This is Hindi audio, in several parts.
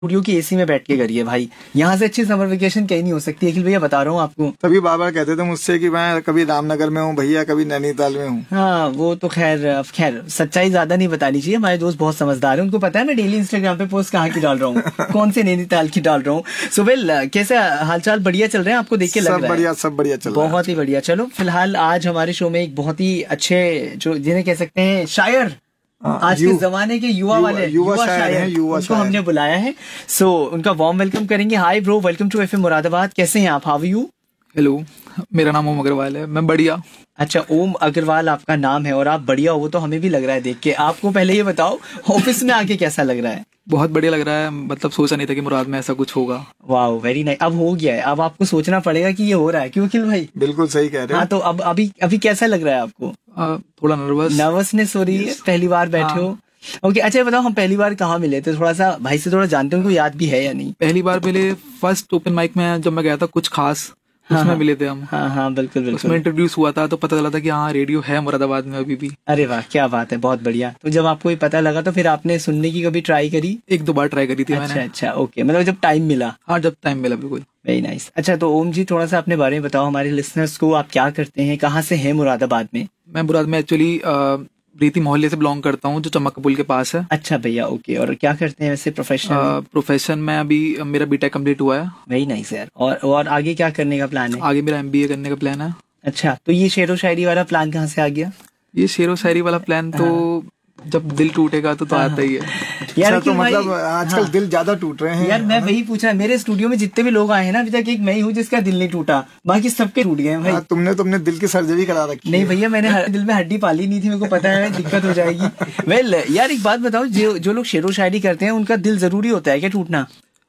स्टूडियो की एसी में बैठ के करिए भाई, यहाँ से अच्छी समर वेकेशन कहीं नहीं हो सकती। अखिल भैया बता रहा हूँ आपको। तभी बार बार कहते थे मुझसे कि मैं कभी रामनगर में हूँ भैया, कभी नैनीताल में हूँ। हाँ वो तो खैर सच्चाई ज्यादा नहीं बतानी चाहिए, हमारे दोस्त बहुत समझदार हैं, उनको पता है मैं डेली इंस्टाग्राम पे पोस्ट कहाँ की डाल रहा हूँ, कौन से नैनीताल की डाल रहा हूँ। सो वेल, कैसे हालचाल? बढ़िया चल रहे हैं? आपको देख के लग रहा है सब बढ़िया चल रहा है। बहुत ही बढ़िया। चलो फिलहाल आज हमारे शो में एक बहुत ही अच्छे, जो जिन्हें कह सकते हैं शायर, आज के जमाने के युवा शायर उनको हमने बुलाया है। सो उनका वार्म वेलकम करेंगे। Hi bro, welcome to FM Moradabad. कैसे हैं आप? How are you? हेलो, मेरा नाम ओम अग्रवाल है, मैं बढ़िया। अच्छा, ओम अग्रवाल आपका नाम है और आप बढ़िया हो, वो तो हमें भी लग रहा है देख के। आपको पहले ये बताओ, ऑफिस में आके कैसा लग रहा है? बहुत बढ़िया लग रहा है, मतलब सोचा नहीं था कि मुराद में ऐसा कुछ होगा। वाह, वेरी नाइस। अब हो गया है, अब आपको सोचना पड़ेगा कि ये हो रहा है। क्यों अखिल भाई? बिल्कुल सही कह रहे हो। हाँ, तो अब अभी कैसा लग रहा है आपको? थोड़ा नर्वसनेस हो रही है, पहली बार बैठे हो। ओके, अच्छा बताओ, हम पहली बार कहाँ मिले थे? थोड़ा सा भाई से थोड़ा जानते हो, याद भी है या नहीं? पहली बार मिले फर्स्ट ओपन माइक में जब मैं गया था, कुछ खास उसमें मिले थे हम। हाँ बिल्कुल। उसमें इंट्रोड्यूस हुआ था तो पता चला था कि हाँ रेडियो है मुरादाबाद में अभी भी। अरे वाह, क्या बात है, बहुत बढ़िया। तो जब आपको ये पता लगा तो फिर आपने सुनने की कभी ट्राई करी? 1-2 बार ट्राई करी थी मैंने। अच्छा, ओके, मतलब जब टाइम मिला। हाँ, जब टाइम मिला, बिल्कुल। Very nice. अच्छा, तो ओम जी थोड़ा सा अपने बारे में बताओ हमारे लिसनर्स को, आप क्या करते हैं, कहाँ से हैं मुरादाबाद में? मैं मुराद में एक्चुअली रीति मोहल्ले से बिलोंग करता हूँ, जो चमक पुल के पास है। अच्छा भैया, ओके। और क्या करते हैं वैसे प्रोफेशन में? अभी मेरा बीटेक कंप्लीट हुआ है। वेरी नाइस यार। और आगे क्या करने का प्लान है? आगे मेरा एमबीए करने का प्लान है। अच्छा, तो ये शेरो शायरी वाला प्लान कहाँ से आ गया? ये शेरो शायरी वाला प्लान तो जब दिल टूटेगा तो आता ही है यार। तो मतलब आजकल दिल ज्यादा टूट रहे हैं यार। मैं वही पूछा, मेरे स्टूडियो में जितने भी लोग आए हैं ना अभी तक, एक मैं ही हूँ जिसका दिल नहीं टूटा, बाकी सबके टूट गए भाई। तुमने दिल की सर्जरी करा रखी? नहीं भैया, मैंने दिल में हड्डी पाली नहीं थी, मेरे को पता है दिक्कत हो जाएगी। वेल यार, एक बात बताओ, जो लोग शेरो शायरी करते हैं उनका दिल जरूरी होता है क्या टूटना?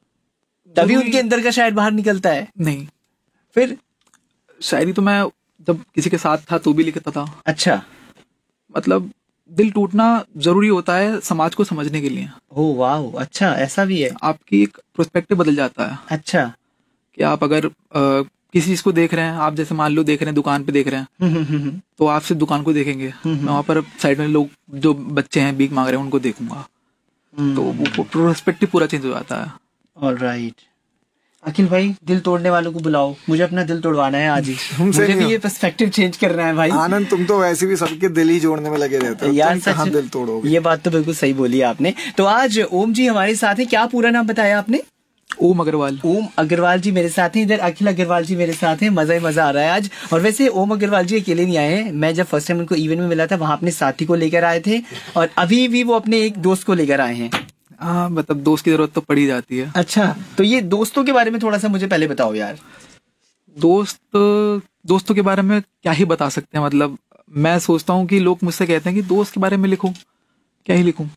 तभी उनके अंदर का शायर बाहर निकलता है? नहीं। फिर शायरी तो मैं जब किसी के साथ था तो भी लिखता था। अच्छा, मतलब दिल टूटना जरूरी होता है समाज को समझने के लिए। ओह वाह, अच्छा, ऐसा भी है? आपकी एक पर्सपेक्टिव बदल जाता है। अच्छा, कि आप अगर किसी चीज को देख रहे हैं, आप जैसे मान लो देख रहे हैं, दुकान पे देख रहे हैं, तो आप सिर्फ दुकान को देखेंगे। मैं वहां पर साइड में लोग जो बच्चे हैं भीख मांग रहे हैं उनको देखूंगा, तो वो पर्सपेक्टिव पूरा चेंज हो जाता है। ऑलराइट। अखिल भाई, दिल तोड़ने वालों को बुलाओ, मुझे अपना दिल तोड़वाना है आज ही। मुझे भी ये पर्सपेक्टिव चेंज करना है भाई। आनंद, तुम तो वैसे भी सबके दिल ही जोड़ने में लगे रहते हो यार, कहाँ दिल तोड़ोगे? ये बात तो बिल्कुल सही बोली आपने। तो आज ओम जी हमारे साथ हैं। क्या पूरा नाम बताया आपने? ओम अग्रवाल। ओम अग्रवाल जी मेरे साथ हैं, इधर अखिल अग्रवाल जी मेरे साथ हैं। मजा ही मजा आ रहा है आज। और वैसे ओम अग्रवाल जी अकेले नहीं आए हैं, मैं जब फर्स्ट टाइम उनको इवेंट में मिला था वहां अपने साथी को लेकर आए थे, और अभी भी वो अपने एक दोस्त को लेकर आए हैं। हाँ, मतलब दोस्त की जरूरत तो पड़ी जाती है। अच्छा, तो ये दोस्तों के बारे में थोड़ा सा मुझे पहले बताओ यार। दोस्तों के बारे में क्या ही बता सकते हैं। मतलब मैं सोचता हूँ कि लोग मुझसे कहते हैं कि दोस्त के बारे में लिखो, क्या ही लिखूं।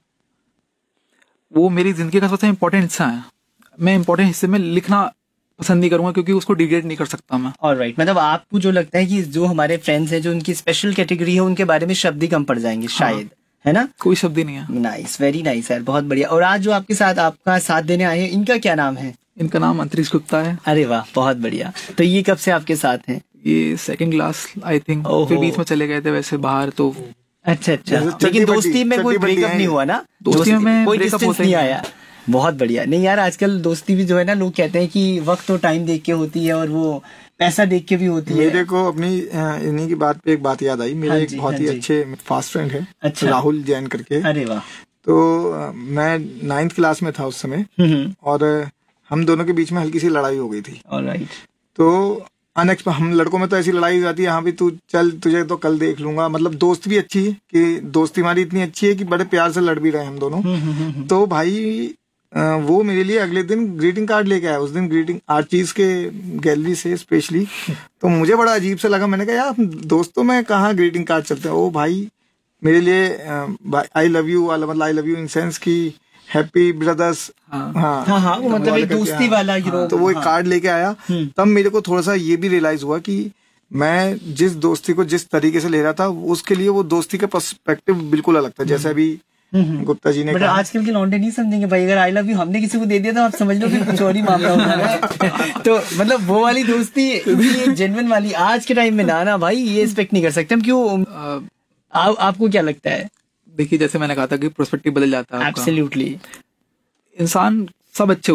वो मेरी जिंदगी का सबसे इम्पोर्टेंट हिस्सा है। मैं इम्पोर्टेंट हिस्से में लिखना पसंद नहीं करूंगा, क्योंकि उसको डिग्रेड नहीं कर सकता मैं। ऑलराइट, मतलब आपको जो लगता है कि जो हमारे फ्रेंड्स हैं, जो उनकी स्पेशल कैटेगरी है, उनके बारे में शब्द ही कम पड़ जाएंगे शायद, है ना? कोई शब्द ही नहीं है। नाइस, वेरी नाइस यार, बहुत बढ़िया। और आज जो आपका साथ देने आए हैं, इनका क्या नाम है? इनका नाम अंतरिक्ष गुप्ता है। अरे वाह, बहुत बढ़िया। तो ये कब से आपके साथ हैं? ये सेकंड क्लास आई थिंक, फिर बीच में चले गए थे वैसे बाहर तो। अच्छा, लेकिन दोस्ती में कोई ब्रेकअप नहीं हुआ ना? दोस्ती में कोई डिस्टेंस नहीं आया? बहुत बढ़िया। नहीं यार, आजकल दोस्ती भी जो है ना, लोग कहते हैं कि वक्त और टाइम देख के होती है, और वो पैसा देख के भी होती है। मेरे को अपनी इन्हीं की बात पे एक बात याद आई। मेरे एक बहुत ही अच्छे फास्ट फ्रेंड है। अच्छा। राहुल जैन करके। अरे वाह। तो मैं 9th क्लास में था उस समय, और हम दोनों के बीच में हल्की सी लड़ाई हो गई थी। ऑलराइट। तो हम लड़कों में तो ऐसी लड़ाई हो जाती है, हाँ भी तू चल, तुझे तो कल देख लूंगा। मतलब दोस्त भी अच्छी है कि दोस्ती हमारी इतनी अच्छी है कि बड़े प्यार से लड़ भी रहे हम दोनों। तो भाई वो मेरे लिए अगले दिन ग्रीटिंग कार्ड लेके आया। उस दिन ग्रीटिंग आर्चीज के गैलरी से स्पेशली। तो मुझे बड़ा अजीब सा लगा। मैंने कहा यार, दोस्तों में कहाँ ग्रीटिंग कार्ड चलते हैं? ओ भाई, मेरे लिए आई लव यू वाला, मतलब I love you in sense की हैप्पी ब्रदर्स। हाँ, वो मतलब एक दोस्ती वाला। तो वो एक कार्ड लेके आया। तब मेरे को थोड़ा सा ये भी रियलाइज हुआ कि मैं जिस दोस्ती को जिस तरीके से ले रहा था, उसके लिए वो दोस्ती का पर्सपेक्टिव बिल्कुल अलग था। जैसे अभी गुप्ता जी ने कहा। आजकल के लौंडे नहीं समझेंगे भाई, अगर आई लव यू हमने किसी को दे दिया तो आप समझ लो कि कुछ और ही मामला होना है। तो मतलब वो वाली दोस्ती, जेन्युइन वाली, आज के टाइम में ना भाई ये एक्सपेक्ट नहीं कर सकते हम। क्यों? आपको क्या लगता है? देखिए, जैसे मैंने कहा था कि पर्सपेक्टिव बदल जाता है। एब्सोल्युटली। इंसान सब अच्छे